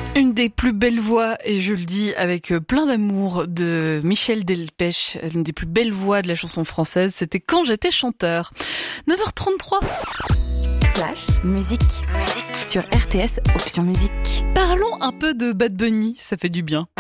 Une des plus belles voix, et je le dis avec plein d'amour, de Michel Delpech, une des plus belles voix de la chanson française, c'était Quand j'étais chanteur. 9h33. Flash, musique sur RTS Option Musique. Parlons un peu de Bad Bunny, ça fait du bien.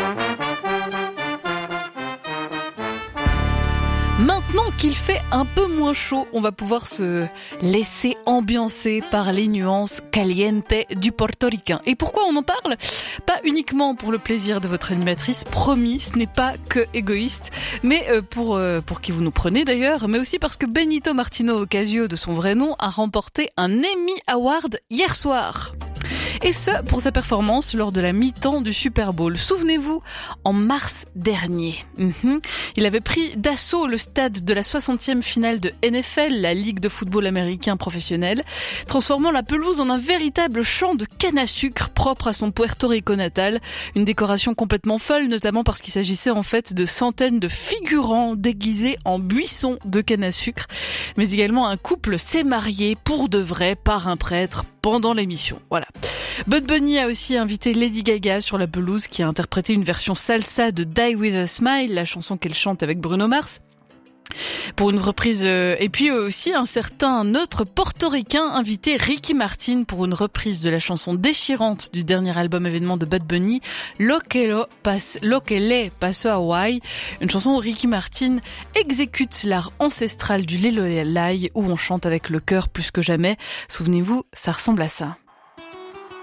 Maintenant qu'il fait un peu moins chaud, on va pouvoir se laisser ambiancer par les nuances caliente du portoricain. Et pourquoi on en parle ? Pas uniquement pour le plaisir de votre animatrice, promis, ce n'est pas que égoïste, mais pour qui vous nous prenez d'ailleurs, mais aussi parce que Benito Martino Ocasio, de son vrai nom, a remporté un Emmy Award hier soir. Et ce, pour sa performance lors de la mi-temps du Super Bowl. Souvenez-vous, en mars dernier, il avait pris d'assaut le stade de la 60e finale de NFL, la Ligue de football américain professionnel, transformant la pelouse en un véritable champ de canne à sucre propre à son Puerto Rico natal. Une décoration complètement folle, notamment parce qu'il s'agissait en fait de centaines de figurants déguisés en buissons de canne à sucre, mais également un couple s'est marié pour de vrai par un prêtre pendant l'émission. Voilà. Bad Bunny a aussi invité Lady Gaga sur la pelouse, qui a interprété une version salsa de Die With A Smile, la chanson qu'elle chante avec Bruno Mars, pour une reprise. Et puis aussi un certain autre portoricain invité, Ricky Martin, pour une reprise de la chanson déchirante du dernier album événement de Bad Bunny, Lo que le pasó a Hawaii, une chanson où Ricky Martin exécute l'art ancestral du lelolai, où on chante avec le cœur plus que jamais. Souvenez-vous, ça ressemble à ça.